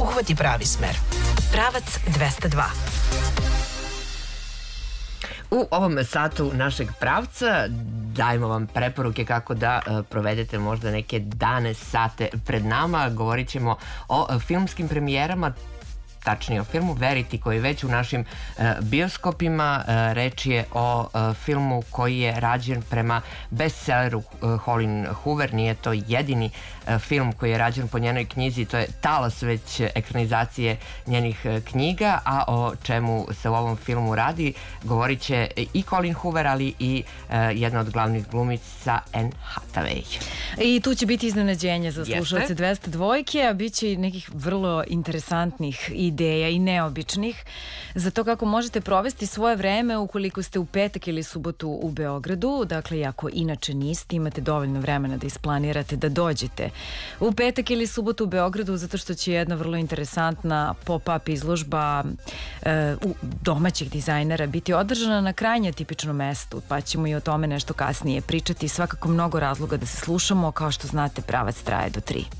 uhvati pravi smer. Pravac 202. U ovom satu našeg pravca dajemo vam preporuke kako da provedete možda neke dane, sate pred nama. Govorit ćemo o filmskim premijerama, tačnije o filmu Verity koji je već u našim bioskopima. Reč je o filmu koji je rađen prema bestselleru Colleen Hoover. Nije to jedini film koji je rađen po njenoj knjizi, to je talas već ekranizacije njenih knjiga, a o čemu se u ovom filmu radi govorit će i Colleen Hoover, ali i jedna od glavnih glumica Anne Hathaway. I tu će biti iznenađenje za slušalce 202, a bit će i nekih vrlo interesantnih ideja i neobičnih za to kako možete provesti svoje vreme ukoliko ste u petak ili subotu u Beogradu. Dakle, ako inače niste, imate dovoljno vremena da isplanirate da dođete u petak ili subotu u Beogradu, zato što će jedna vrlo interesantna pop-up izložba domaćih dizajnera biti održana na krajnje tipičnom mestu, pa ćemo i o tome nešto kasnije pričati. Svakako mnogo razloga da se slušamo, kao što znate, pravac traje do 3.